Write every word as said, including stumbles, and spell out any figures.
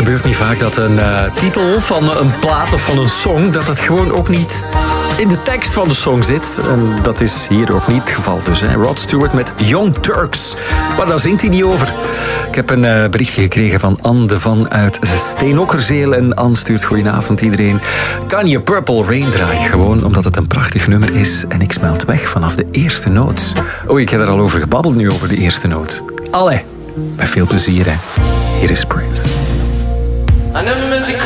gebeurt niet vaak dat een uh, titel van een plaat of van een song, dat het gewoon ook niet in de tekst van de song zit. En dat is hier ook niet het geval dus. Hè. Rod Stewart met Young Turks. Maar daar zingt hij niet over. Ik heb een uh, berichtje gekregen van Anne de Van uit Steenokkerzeel. En Anne stuurt goedenavond iedereen. Kan je Purple Rain draaien? Gewoon omdat het een prachtig nummer is. En ik smelt weg vanaf de eerste noot. Oh, ik heb er al over gebabbeld nu, over de eerste noot. Allee, met veel plezier hè. Hier is Prince. I never meant to